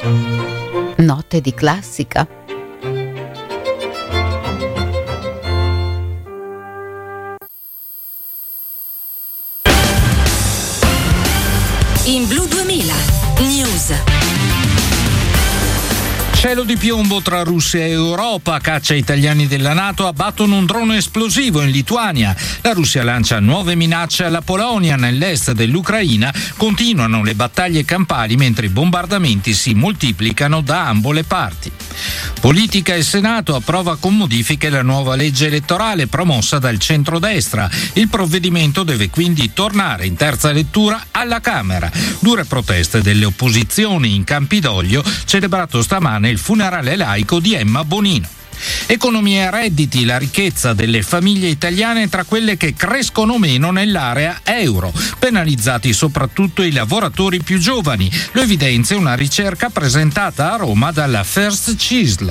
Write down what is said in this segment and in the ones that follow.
Notte di classica. In Blu 2000 News. Cielo di piombo tra Russia e Europa, caccia italiani della NATO abbattono un drone esplosivo in Lituania. La Russia lancia nuove minacce alla Polonia. Nell'est dell'Ucraina continuano le battaglie campali mentre i bombardamenti si moltiplicano da ambo le parti. Politica e Senato approva con modifiche la nuova legge elettorale promossa dal centrodestra. Il provvedimento deve quindi tornare in terza lettura alla Camera. Dure proteste delle opposizioni in Campidoglio, celebrato stamane il funerale laico di Emma Bonino. Economia e redditi, la ricchezza delle famiglie italiane tra quelle che crescono meno nell'area euro, penalizzati soprattutto i lavoratori più giovani, lo evidenzia una ricerca presentata a Roma dalla First CISL.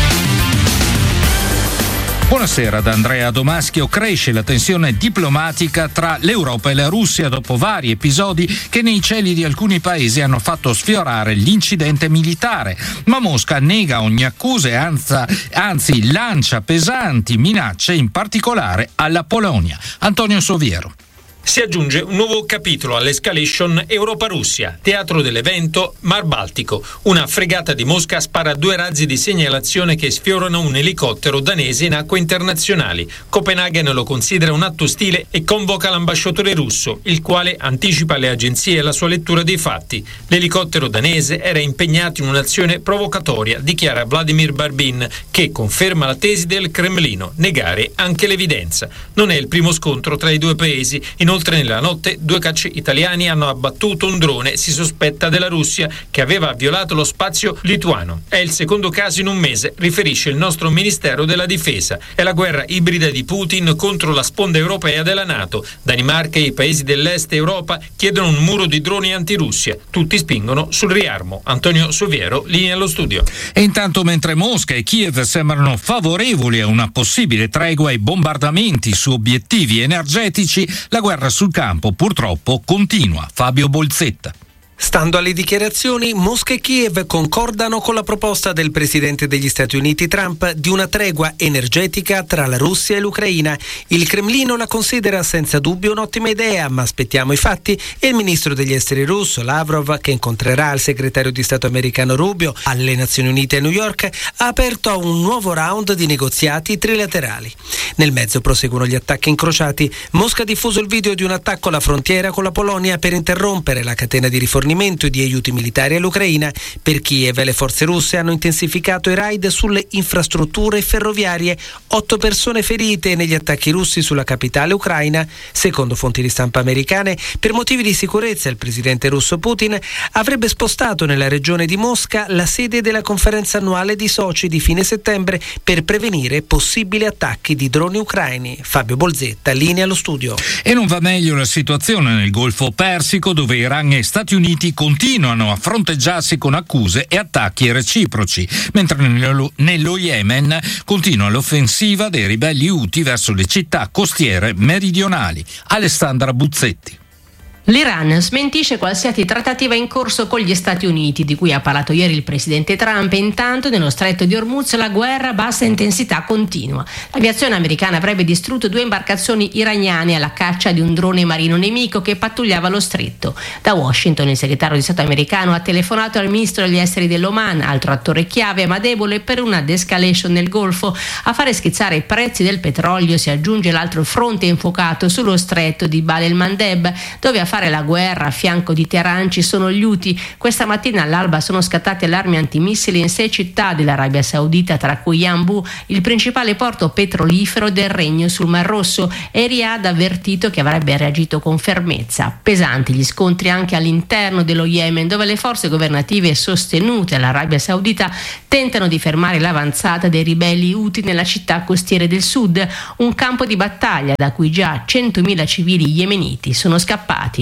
Buonasera da Andrea Domaschio. Cresce la tensione diplomatica tra l'Europa e la Russia dopo vari episodi che nei cieli di alcuni paesi hanno fatto sfiorare l'incidente militare. Ma Mosca nega ogni accusa e anzi lancia pesanti minacce, in particolare alla Polonia. Antonio Soviero. Si aggiunge un nuovo capitolo all'escalation Europa-Russia, teatro dell'evento Mar Baltico. Una fregata di Mosca spara 2 razzi di segnalazione che sfiorano un elicottero danese in acque internazionali. Copenaghen lo considera un atto ostile e convoca l'ambasciatore russo, il quale anticipa alle agenzie la sua lettura dei fatti. L'elicottero danese era impegnato in un'azione provocatoria, dichiara Vladimir Barbin, che conferma la tesi del Cremlino, negare anche l'evidenza. Non è il primo scontro tra i due paesi. Inoltre nella notte 2 cacci italiani hanno abbattuto un drone, si sospetta, della Russia, che aveva violato lo spazio lituano. È il secondo caso in un mese, riferisce il nostro Ministero della Difesa. È la guerra ibrida di Putin contro la sponda europea della NATO. Danimarca e i paesi dell'est Europa chiedono un muro di droni antirussia. Tutti spingono sul riarmo. Antonio Soviero, linea allo studio. E intanto, mentre Mosca e Kiev sembrano favorevoli a una possibile tregua ai bombardamenti su obiettivi energetici, la guerra sul campo purtroppo continua. Fabio Bolzetta. Stando alle dichiarazioni, Mosca e Kiev concordano con la proposta del presidente degli Stati Uniti Trump di una tregua energetica tra la Russia e l'Ucraina. Il Cremlino la considera senza dubbio un'ottima idea, ma aspettiamo i fatti, e il ministro degli esteri russo Lavrov, che incontrerà il segretario di Stato americano Rubio alle Nazioni Unite a New York, ha aperto a un nuovo round di negoziati trilaterali. Nel mezzo proseguono gli attacchi incrociati. Mosca ha diffuso il video di un attacco alla frontiera con la Polonia per interrompere la catena di rifornimento di aiuti militari all'Ucraina. Per Kiev le forze russe hanno intensificato i raid sulle infrastrutture ferroviarie. 8 persone ferite negli attacchi russi sulla capitale ucraina. Secondo fonti di stampa americane, per motivi di sicurezza il presidente russo Putin avrebbe spostato nella regione di Mosca la sede della conferenza annuale di Sochi di fine settembre per prevenire possibili attacchi di droni ucraini. Fabio Bolzetta, linea allo studio. E non va meglio la situazione nel Golfo Persico, dove Iran e Stati Uniti continuano a fronteggiarsi con accuse e attacchi reciproci, mentre nello Yemen continua l'offensiva dei ribelli Houthi verso le città costiere meridionali. Alessandra Buzzetti. L'Iran smentisce qualsiasi trattativa in corso con gli Stati Uniti, di cui ha parlato ieri il presidente Trump, e intanto nello stretto di Hormuz la guerra a bassa intensità continua. L'aviazione americana avrebbe distrutto 2 imbarcazioni iraniane alla caccia di un drone marino nemico che pattugliava lo stretto. Da Washington il segretario di Stato americano ha telefonato al ministro degli esteri dell'Oman, altro attore chiave ma debole per una de-escalation nel Golfo. A fare schizzare i prezzi del petrolio si aggiunge l'altro fronte infuocato sullo stretto di Bab el-Mandeb, dove a fare la guerra a fianco di Teheran ci sono gli Houthi. Questa mattina all'alba sono scattate allarmi antimissili in 6 città dell'Arabia Saudita, tra cui Yanbu, il principale porto petrolifero del regno sul Mar Rosso, e Riyadh ha avvertito che avrebbe reagito con fermezza. Pesanti gli scontri anche all'interno dello Yemen, dove le forze governative sostenute all'Arabia Saudita tentano di fermare l'avanzata dei ribelli Houthi nella città costiere del sud, un campo di battaglia da cui già 100.000 civili yemeniti sono scappati.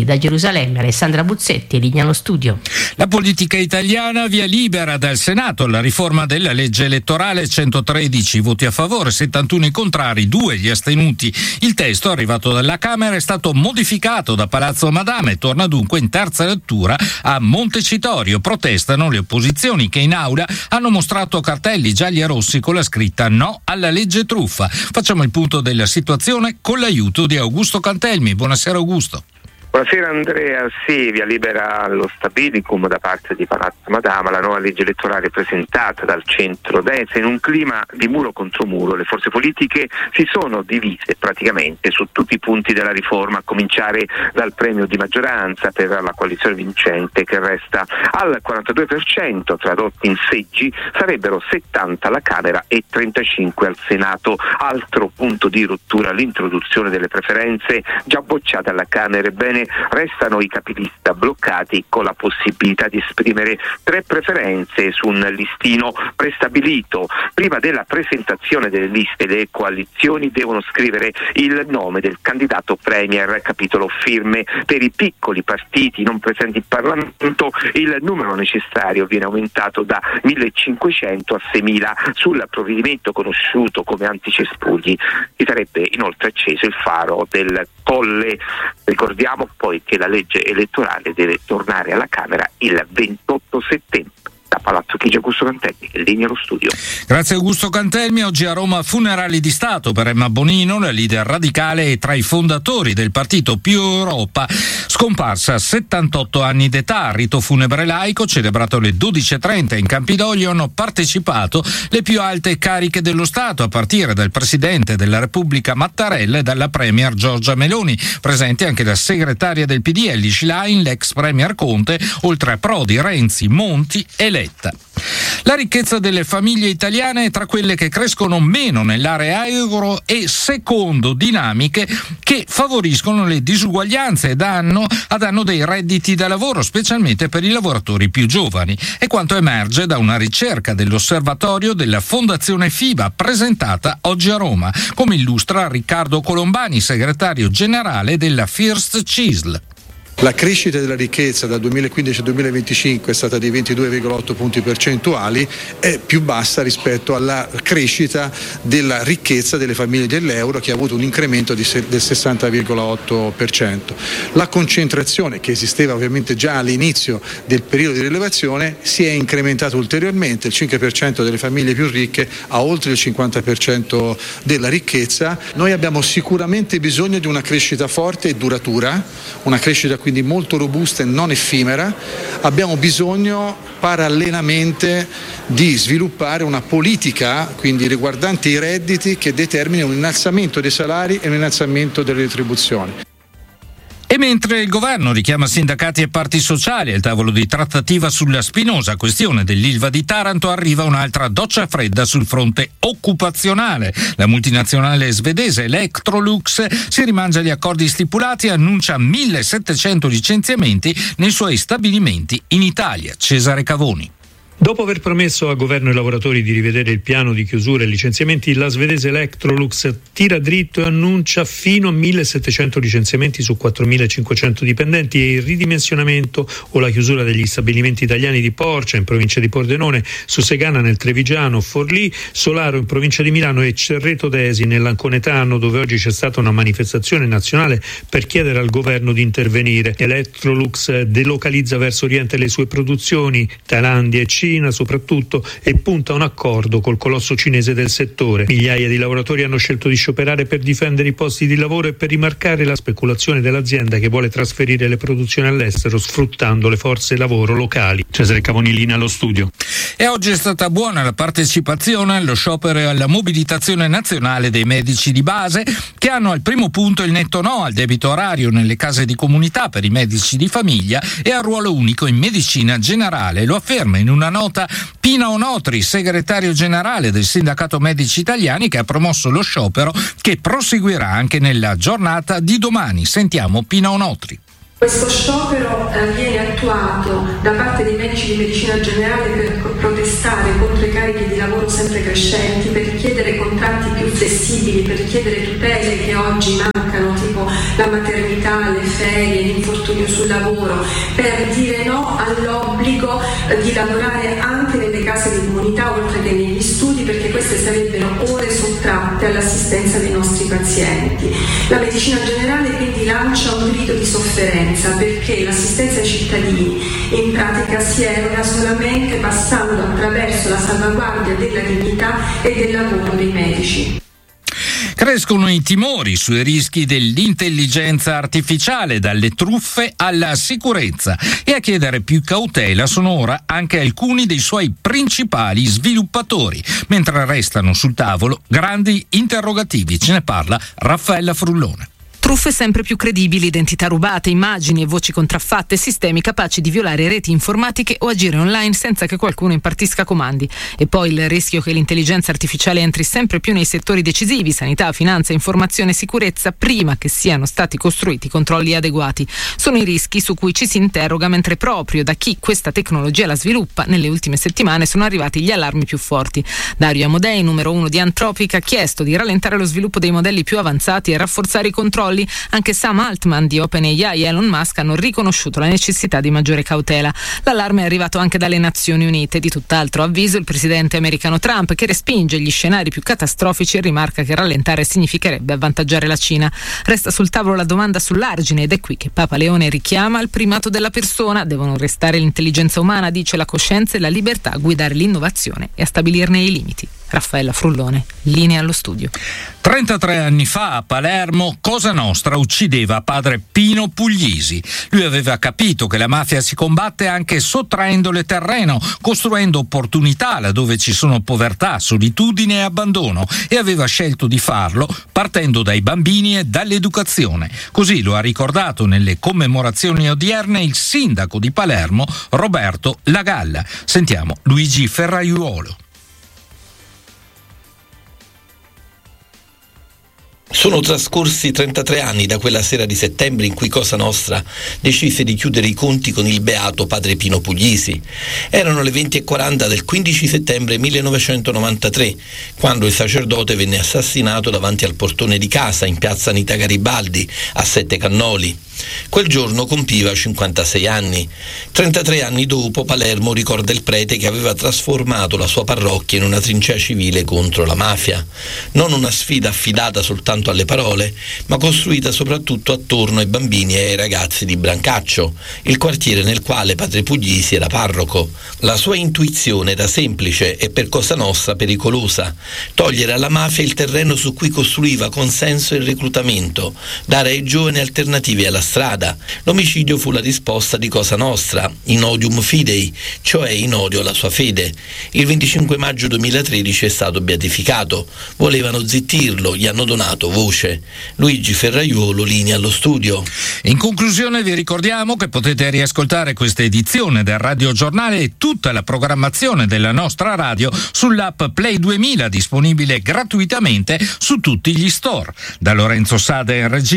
Da Gerusalemme Alessandra Buzzetti, linea allo studio. La politica italiana, via libera dal Senato alla riforma della legge elettorale, 113 voti a favore, 71 i contrari, 2 gli astenuti. Il testo arrivato dalla Camera è stato modificato da Palazzo Madama e torna dunque in terza lettura a Montecitorio. Protestano le opposizioni che in aula hanno mostrato cartelli gialli e rossi con la scritta no alla legge truffa. Facciamo il punto della situazione con l'aiuto di Augusto Cantelmi. Buonasera Augusto. Buonasera Andrea, sì, via libera allo stabilicum da parte di Palazzo Madama, la nuova legge elettorale presentata dal centro-destra. In un clima di muro contro muro le forze politiche si sono divise praticamente su tutti i punti della riforma, a cominciare dal premio di maggioranza per la coalizione vincente che resta al 42%, tradotti in seggi sarebbero 70 alla Camera e 35 al Senato. Altro punto di rottura, l'introduzione delle preferenze già bocciate alla Camera. Ebbene, restano i capilista bloccati con la possibilità di esprimere 3 preferenze su un listino prestabilito. Prima della presentazione delle liste le coalizioni devono scrivere il nome del candidato premier, capitolo firme. Per i piccoli partiti non presenti in Parlamento il numero necessario viene aumentato da 1.500 a 6.000. Sul provvedimento conosciuto come anticespugli si sarebbe inoltre acceso il faro del Colle. Ricordiamo poi che la legge elettorale deve tornare alla Camera il 28 settembre. Da Palazzo Chigi, Augusto Cantelmi, linea allo studio. Grazie Augusto Cantelmi. Oggi a Roma funerali di Stato per Emma Bonino, la leader radicale e tra i fondatori del partito Più Europa, scomparsa a 78 anni d'età. Rito funebre laico celebrato alle 12.30 in Campidoglio. Hanno partecipato le più alte cariche dello Stato, a partire dal Presidente della Repubblica Mattarella e dalla Premier Giorgia Meloni. Presenti anche la segretaria del PD Elly Schlein, l'ex Premier Conte, oltre a Prodi, Renzi, Monti e Letta. La ricchezza delle famiglie italiane è tra quelle che crescono meno nell'area euro e secondo dinamiche che favoriscono le disuguaglianze a danno dei redditi da lavoro, specialmente per i lavoratori più giovani. È quanto emerge da una ricerca dell'osservatorio della Fondazione FIBA presentata oggi a Roma, come illustra Riccardo Colombani, segretario generale della First CISL. La crescita della ricchezza dal 2015 al 2025 è stata di 22,8 punti percentuali, è più bassa rispetto alla crescita della ricchezza delle famiglie dell'euro, che ha avuto un incremento del 60,8%. La concentrazione, che esisteva ovviamente già all'inizio del periodo di rilevazione, si è incrementata ulteriormente. Il 5% delle famiglie più ricche ha oltre il 50% della ricchezza. Noi abbiamo sicuramente bisogno di una crescita forte e duratura, una crescita quindi molto robusta e non effimera. Abbiamo bisogno parallelamente di sviluppare una politica quindi riguardante i redditi che determini un innalzamento dei salari e un innalzamento delle retribuzioni. E mentre il governo richiama sindacati e parti sociali al tavolo di trattativa sulla spinosa questione dell'Ilva di Taranto, arriva un'altra doccia fredda sul fronte occupazionale. La multinazionale svedese Electrolux si rimangia gli accordi stipulati e annuncia 1.700 licenziamenti nei suoi stabilimenti in Italia. Cesare Cavoni. Dopo aver promesso a governo e lavoratori di rivedere il piano di chiusura e licenziamenti, la svedese Electrolux tira dritto e annuncia fino a 1.700 licenziamenti su 4.500 dipendenti e il ridimensionamento o la chiusura degli stabilimenti italiani di Porcia in provincia di Pordenone, Sussegana nel Trevigiano, Forlì, Solaro in provincia di Milano e Cerreto d'Esi nell'Anconetano, dove oggi c'è stata una manifestazione nazionale per chiedere al governo di intervenire. Electrolux delocalizza verso oriente le sue produzioni, Thailandia e Cina soprattutto, e punta a un accordo col colosso cinese del settore. Migliaia di lavoratori hanno scelto di scioperare per difendere i posti di lavoro e per rimarcare la speculazione dell'azienda che vuole trasferire le produzioni all'estero sfruttando le forze lavoro locali. Cesare Caponilina allo studio. E oggi è stata buona la partecipazione allo sciopero e alla mobilitazione nazionale dei medici di base, che hanno al primo punto il netto no al debito orario nelle case di comunità per i medici di famiglia e al ruolo unico in medicina generale. Lo afferma in una nota Pina Onotri, segretario generale del Sindacato Medici Italiani, che ha promosso lo sciopero che proseguirà anche nella giornata di domani. Sentiamo Pina Onotri. Questo sciopero viene attuato da parte dei medici di medicina generale per protestare protestare contro i carichi di lavoro sempre crescenti, per richiedere contratti più flessibili, per richiedere tutele che oggi mancano, tipo la maternità, le ferie, l'infortunio sul lavoro, per dire no all'obbligo di lavorare anche nelle case di comunità oltre che negli studi, perché queste sarebbero ore sottratte all'assistenza dei nostri pazienti. La medicina generale quindi lancia un grido di sofferenza, perché l'assistenza ai cittadini in pratica si eroga solamente passando attraverso la salvaguardia della dignità e del lavoro dei medici. Crescono i timori sui rischi dell'intelligenza artificiale, dalle truffe alla sicurezza, e a chiedere più cautela sono ora anche alcuni dei suoi principali sviluppatori, mentre restano sul tavolo grandi interrogativi. Ce ne parla Raffaella Frullone. Truffe sempre più credibili, identità rubate, immagini e voci contraffatte, sistemi capaci di violare reti informatiche o agire online senza che qualcuno impartisca comandi. E poi il rischio che l'intelligenza artificiale entri sempre più nei settori decisivi, sanità, finanza, informazione e sicurezza, prima che siano stati costruiti controlli adeguati. Sono i rischi su cui ci si interroga, mentre proprio da chi questa tecnologia la sviluppa nelle ultime settimane sono arrivati gli allarmi più forti. Dario Amodei, numero 1 di Anthropic, ha chiesto di rallentare lo sviluppo dei modelli più avanzati e rafforzare i controlli. Anche Sam Altman di OpenAI e Elon Musk hanno riconosciuto la necessità di maggiore cautela. L'allarme è arrivato anche dalle Nazioni Unite. Di tutt'altro avviso il presidente americano Trump, che respinge gli scenari più catastrofici e rimarca che rallentare significherebbe avvantaggiare la Cina. Resta sul tavolo la domanda sull'argine, ed è qui che Papa Leone richiama il primato della persona. Devono restare l'intelligenza umana, dice, la coscienza e la libertà a guidare l'innovazione e a stabilirne i limiti. Raffaella Frullone, linea allo studio. 33 anni fa a Palermo Cosa Nostra uccideva padre Pino Puglisi. Lui aveva capito che la mafia si combatte anche sottraendole terreno, costruendo opportunità laddove ci sono povertà, solitudine e abbandono, e aveva scelto di farlo partendo dai bambini e dall'educazione. Così lo ha ricordato nelle commemorazioni odierne il sindaco di Palermo Roberto Lagalla. Sentiamo Luigi Ferraiuolo. Sono trascorsi 33 anni da quella sera di settembre in cui Cosa Nostra decise di chiudere i conti con il beato padre Pino Puglisi. Erano le 20:40 del 15 settembre 1993, quando il sacerdote venne assassinato davanti al portone di casa in piazza Anita Garibaldi, a Sette Cannoli. Quel giorno compiva 56 anni. 33 anni dopo, Palermo ricorda il prete che aveva trasformato la sua parrocchia in una trincea civile contro la mafia. Non una sfida affidata soltanto alle parole, ma costruita soprattutto attorno ai bambini e ai ragazzi di Brancaccio, il quartiere nel quale padre Puglisi era parroco. La sua intuizione era semplice e per Cosa Nostra pericolosa: togliere alla mafia il terreno su cui costruiva consenso e reclutamento, dare ai giovani alternative alla strada. L'omicidio fu la risposta di Cosa Nostra, in odium fidei, cioè in odio alla sua fede. Il 25 maggio 2013 è stato beatificato. Volevano zittirlo, gli hanno donato voce. Luigi Ferraiuolo, linea allo studio. In conclusione vi ricordiamo che potete riascoltare questa edizione del Radio Giornale e tutta la programmazione della nostra radio sull'app Play 2000, disponibile gratuitamente su tutti gli store. Da Lorenzo Sada in regia.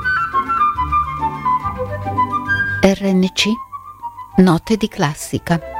RNC, note di classica.